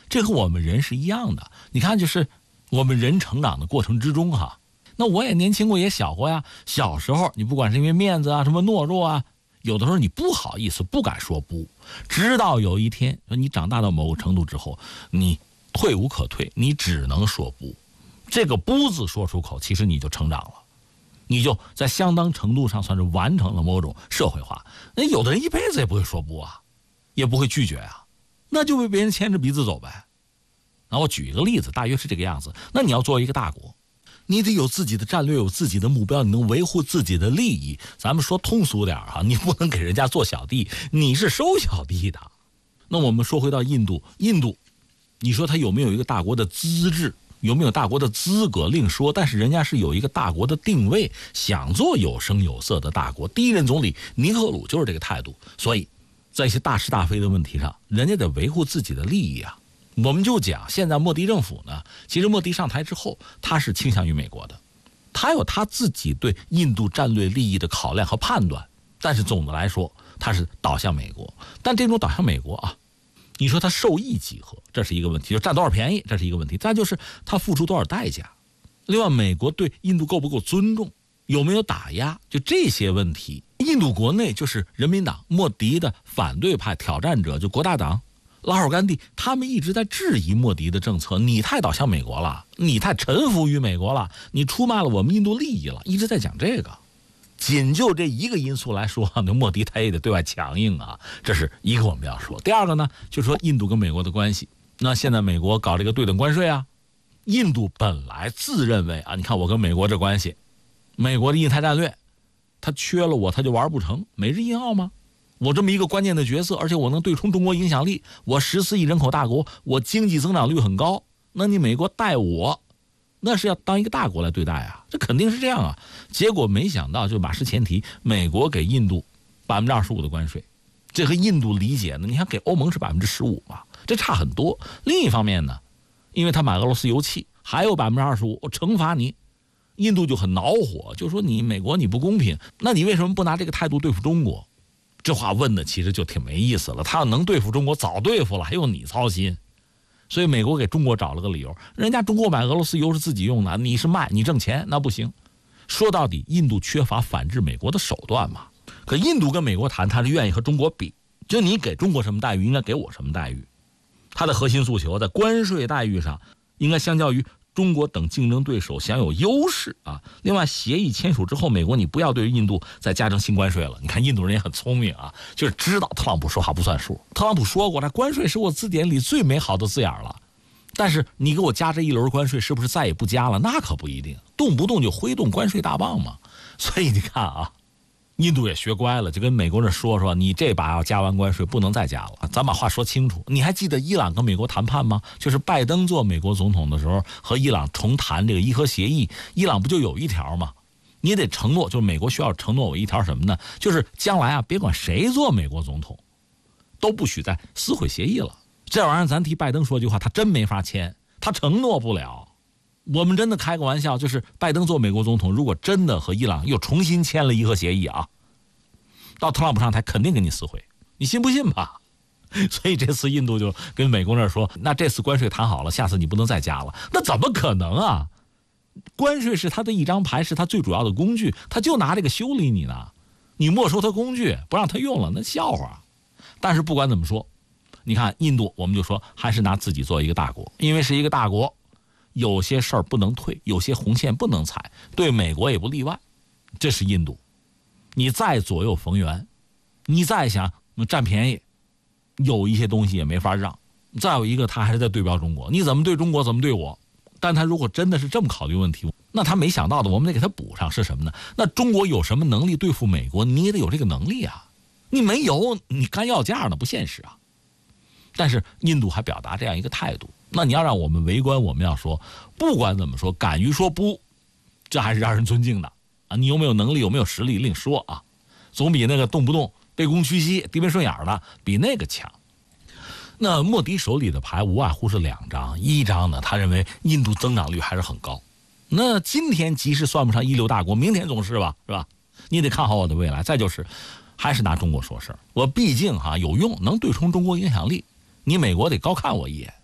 这和我们人是一样的。你看，就是我们人成长的过程之中那我也年轻过，也小过呀。小时候你不管是因为面子啊，什么懦弱啊，有的时候你不好意思，不敢说不。直到有一天你长大到某个程度之后，你退无可退，你只能说不。这个不字说出口，其实你就成长了，你就在相当程度上算是完成了某种社会化。那有的人一辈子也不会说不啊，也不会拒绝啊，那就被别人牵着鼻子走呗。那我举一个例子，大约是这个样子。那你要作为一个大国，你得有自己的战略，有自己的目标，你能维护自己的利益。咱们说通俗点你不能给人家做小弟，你是收小弟的。那我们说回到印度，你说他有没有一个大国的资质，有没有大国的资格另说，但是人家是有一个大国的定位，想做有声有色的大国。第一任总理尼赫鲁就是这个态度，所以在一些大是大非的问题上，人家得维护自己的利益啊。我们就讲现在莫迪政府呢，其实莫迪上台之后，他是倾向于美国的，他有他自己对印度战略利益的考量和判断，但是总的来说他是导向美国。但这种导向美国你说他受益几何，这是一个问题，就占多少便宜，这是一个问题。再就是他付出多少代价，另外美国对印度够不够尊重，有没有打压，就这些问题。印度国内就是人民党莫迪的反对派挑战者，就国大党拉尔甘地，他们一直在质疑莫迪的政策，你太导向美国了，你太臣服于美国了，你出卖了我们印度利益了，一直在讲这个。仅就这一个因素来说，那莫迪他也得对外强硬这是一个我们要说。第二个呢，就是说印度跟美国的关系。那现在美国搞这个对等关税印度本来自认为你看我跟美国这关系，美国的印太战略，他缺了我他就玩不成，美日印澳吗？我这么一个关键的角色，而且我能对冲中国影响力，我14亿人口大国，我经济增长率很高，那你美国待我，那是要当一个大国来对待这肯定是这样结果没想到，就马失前蹄，美国给印度25%的关税，这和印度理解呢，你看给欧盟是15%嘛，这差很多。另一方面呢，因为他买俄罗斯油气，还有25%，我惩罚你，印度就很恼火，就说你美国你不公平，那你为什么不拿这个态度对付中国？这话问的其实就挺没意思了，他要能对付中国早对付了，还用你操心？所以美国给中国找了个理由，人家中国买俄罗斯油是自己用的，你是卖你挣钱，那不行。说到底，印度缺乏反制美国的手段嘛。可印度跟美国谈，他是愿意和中国比，就你给中国什么待遇，应该给我什么待遇。他的核心诉求在关税待遇上，应该相较于中国等竞争对手享有优势另外，协议签署之后，美国你不要对印度再加征新关税了。你看印度人也很聪明就是知道特朗普说话不算数。特朗普说过，关税是我字典里最美好的字眼了。但是你给我加这一轮关税，是不是再也不加了？那可不一定，动不动就挥动关税大棒嘛。所以你看印度也学乖了，就跟美国人说你这把要加完关税不能再加了，咱把话说清楚。你还记得伊朗跟美国谈判吗？就是拜登做美国总统的时候，和伊朗重谈这个伊核协议，伊朗不就有一条吗？你得承诺，就是美国需要承诺我一条什么呢？就是将来别管谁做美国总统，都不许再撕毁协议了。这玩意儿咱替拜登说句话，他真没法签，他承诺不了。我们真的开个玩笑，就是拜登做美国总统，如果真的和伊朗又重新签了伊核协议到特朗普上台肯定给你撕毁，你信不信吧？所以这次印度就跟美国那说，那这次关税谈好了，下次你不能再加了。那怎么可能关税是他的一张牌，是他最主要的工具，他就拿这个修理你呢。你没收他工具，不让他用了，那笑话。但是不管怎么说，你看印度，我们就说还是拿自己做一个大国，因为是一个大国，有些事儿不能退，有些红线不能踩，对美国也不例外。这是印度，你再左右逢源，你再想占便宜，有一些东西也没法让。再有一个，他还是在对标中国，你怎么对中国怎么对我。但他如果真的是这么考虑问题，那他没想到的我们得给他补上是什么呢？那中国有什么能力对付美国，你也得有这个能力你没有，你干要价呢，不现实但是印度还表达这样一个态度，那你要让我们围观，我们要说，不管怎么说，敢于说不，这还是让人尊敬的你有没有能力，有没有实力另说总比那个动不动卑躬屈膝、低眉顺眼的比那个强。那莫迪手里的牌无外乎是2张，一张呢，他认为印度增长率还是很高。那今天即使算不上一流大国，明天总是吧，是吧？你得看好我的未来。再就是，还是拿中国说事儿，我毕竟有用，能对冲中国影响力，你美国得高看我一眼。